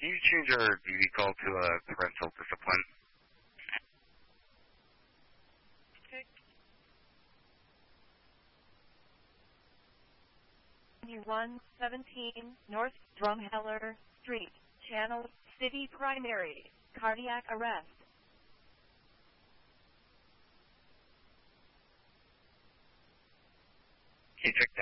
Can you change our duty call to parental discipline? Okay. 117 North Drumheller Street, Channel City Primary, cardiac arrest. Can you check